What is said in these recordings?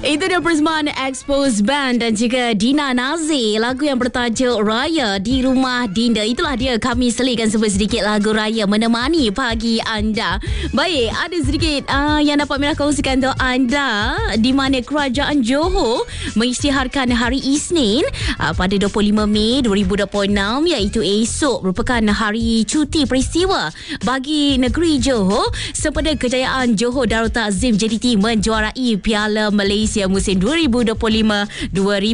Itu dia Prisman Expose Band dan juga Dina Nazir. Lagu yang bertajuk Raya di Rumah Dinda. Itulah dia, kami selitkan sedikit lagu raya menemani pagi anda. Baik, ada sedikit yang dapat Mira kongsikan untuk anda, di mana Kerajaan Johor mengisytiharkan hari Isnin pada 25 Mei 2026, iaitu esok, merupakan hari cuti peristiwa bagi negeri Johor sempena kejayaan Johor Darul Takzim JDT menjuarai Piala Malaysia musim 2025-2026.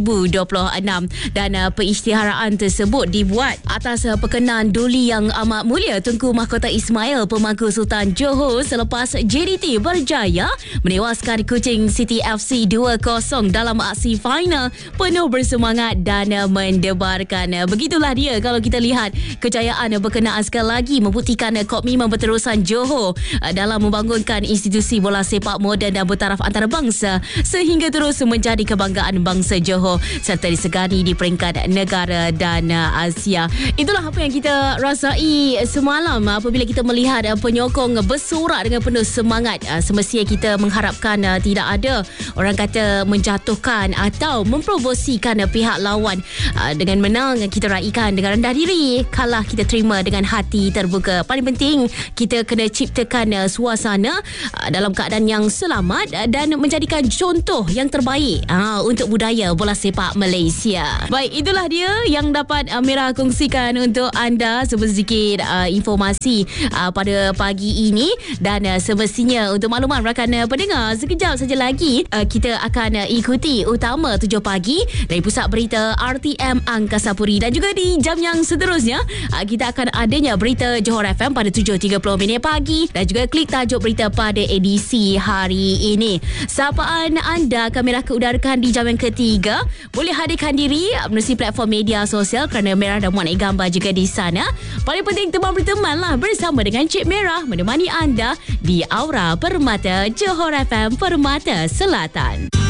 Dan pengisytiharaan tersebut dibuat atas perkenan Duli Yang Amat Mulia Tunku Mahkota Ismail Pemangku Sultan Johor selepas JDT berjaya menewaskan Kuching City FC 2-0 dalam aksi final penuh bersemangat dan mendebarkan. Begitulah dia kalau kita lihat kejayaan berkenaan sekali lagi membuktikan komitmen berterusan Johor dalam membangunkan institusi bola sepak moden dan bertaraf antarabangsa sehingga terus menjadi kebanggaan bangsa Johor serta disegani di peringkat negara dan Asia. Itulah apa yang kita rasai semalam apabila kita melihat penyokong bersorak dengan penuh semangat. Semestinya kita mengharapkan tidak ada orang kata menjatuhkan atau memprovosikan pihak lawan. Dengan menang kita raikan dengan rendah diri, kalah kita terima dengan hati terbuka. Paling penting kita kena ciptakan suasana dalam keadaan yang selamat dan menjadikan contoh yang terbaik untuk budaya bola sepak Malaysia. Baik, itulah dia yang dapat Mira kongsikan untuk anda, sedikit informasi pada pagi ini. Dan semestinya untuk makluman rakan pendengar, sekejap saja lagi kita akan ikuti Utama 7 pagi dari Pusat Berita RTM Angkasa Puri. Dan juga di jam yang seterusnya kita akan adanya berita Johor FM pada 7.30 pagi dan juga klik tajuk berita pada edisi hari ini. Sapaan anda kami akan udarakan di jam yang ketiga. Boleh hadirkan diri melalui platform media sosial kerana Merah dan Muat Gambar juga di sana. Paling penting teman berteman lah bersama dengan Cik Merah menemani anda di Aura Permata Johor FM Permata Selatan.